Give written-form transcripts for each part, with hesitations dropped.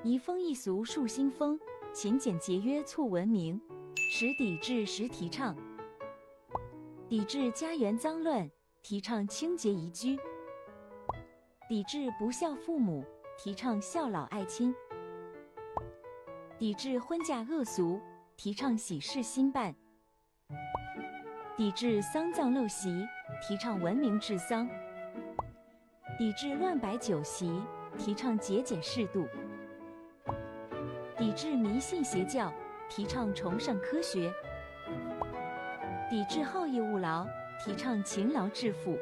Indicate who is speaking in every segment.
Speaker 1: 移风易俗树新风，勤俭节约促文明，实抵制时提倡，抵制家园脏乱，提倡清洁宜居，抵制不孝父母，提倡孝老爱亲，抵制婚嫁恶俗，提倡喜事兴办，抵制丧葬陋习，提倡文明治丧，抵制乱摆酒席，提倡节俭适度，抵制迷信邪教，提倡崇尚科学，抵制好逸恶劳，提倡勤劳致富，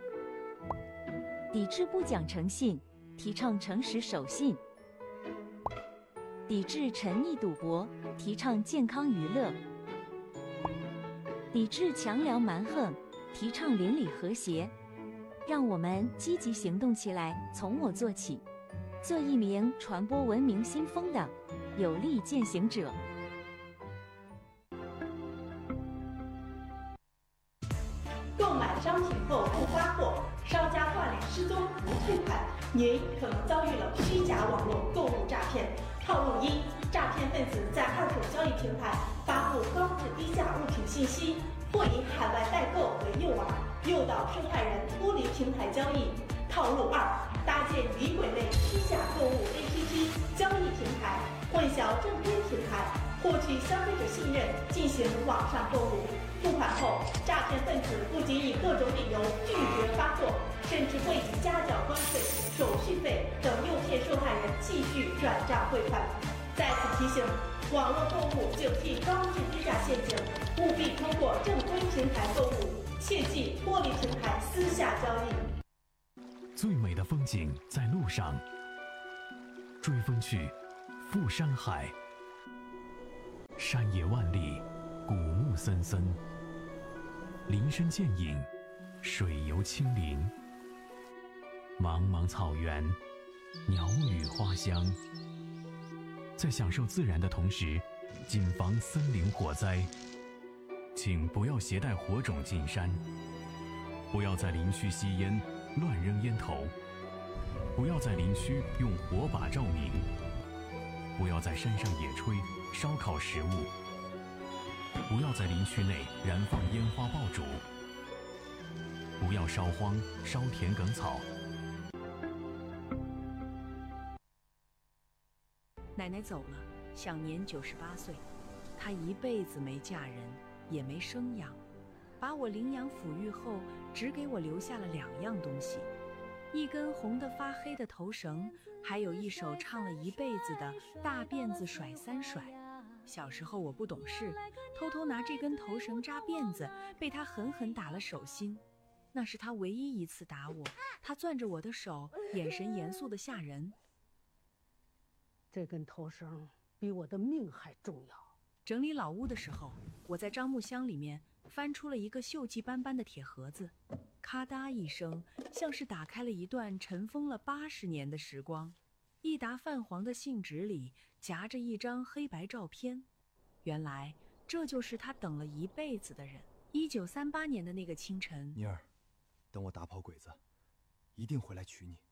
Speaker 1: 抵制不讲诚信，提倡诚实守信，抵制沉溺赌博，提倡健康娱乐，抵制强梁蛮横，提倡邻里和谐。让我们积极行动起来，从我做起，做一名传播文明新风的有力践行者。
Speaker 2: 购买商品后不发货，商家换领失踪不退款，您可能遭遇了虚假网络购物诈骗。套路一：诈骗分子在二手交易平台发布高质低价物品信息，或以海外代购为诱饵，诱导受害人脱离平台交易。套路二：搭建女鬼类虚假购物 APP 交易平台，混淆正规平台，获取消费者信任，进行网上购物。付款后，诈骗分子不仅以各种理由拒绝发货，甚至会以加缴关税、手续费等诱骗受害人继续转账汇款。再次提醒，网络购物警惕高质低价陷阱，务必通过正规平台购物，切忌脱离平台私下交易。
Speaker 3: 最美的风景在路上，追风去，赴山海，山野万里，古木森森，林深见影，水游清灵，茫茫草原，鸟语花香。在享受自然的同时，谨防森林火灾。请不要携带火种进山，不要在林区吸烟乱扔烟头，不要在林区用火把照明，不要在山上野炊烧烤食物，不要在林区内燃放烟花爆竹，不要烧荒烧田埂草。
Speaker 4: 奶奶走了，享年98岁。她一辈子没嫁人，也没生养，把我领养抚育后，只给我留下了2样东西：一根红得发黑的头绳，还有一首唱了一辈子的大辫子甩3甩。小时候我不懂事，偷偷拿这根头绳扎辫子，被她狠狠打了手心。那是她唯一一次打我，她攥着我的手，眼神严肃得吓人。
Speaker 5: 这根头绳比我的命还重要。
Speaker 4: 整理老屋的时候，我在樟木箱里面翻出了一个锈迹斑斑的铁盒子，咔嗒一声，像是打开了一段尘封了80年的时光。一沓泛黄的信纸里夹着一张黑白照片，原来这就是他等了一辈子的人。1938年的那个清晨，
Speaker 6: 妮儿，等我打跑鬼子，一定回来娶你。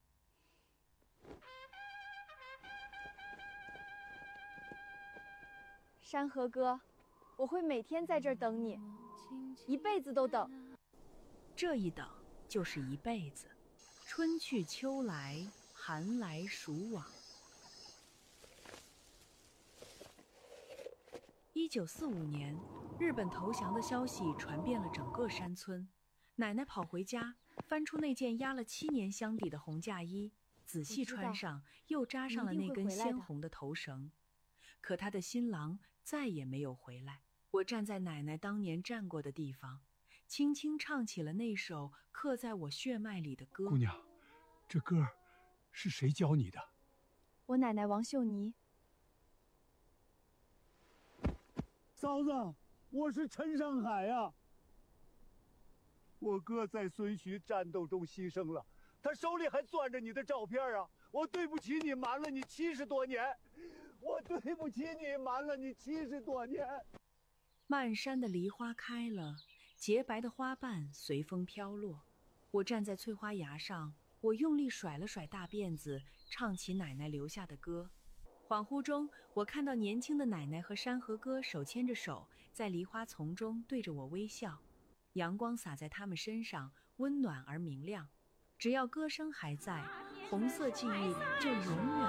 Speaker 7: 山河哥，我会每天在这儿等你，一辈子都等。
Speaker 4: 这一等就是一辈子，春去秋来，寒来暑往。1945年，日本投降的消息传遍了整个山村。奶奶跑回家，翻出那件压了7年箱底的红嫁衣，仔细穿上，又扎上了那根鲜红的头绳。可她的新郎再也没有回来。我站在奶奶当年站过的地方，轻轻唱起了那首刻在我血脉里的歌。
Speaker 8: 姑娘，这歌是谁教你的？
Speaker 7: 我奶奶王秀妮。
Speaker 8: 嫂子，我是陈上海呀。我哥在孙徐战斗中牺牲了，他手里还攥着你的照片啊！我对不起你，瞒了你70多年。我对不起你，瞒了你70多年。
Speaker 4: 漫山的梨花开了，洁白的花瓣随风飘落。我站在翠花崖上，我用力甩了甩大辫子，唱起奶奶留下的歌。 恍惚中，我看到年轻的奶奶和山河哥手牵着手，在梨花丛中对着我微笑。阳光洒在他们身上，温暖而明亮。只要歌声还在，红色记忆就永远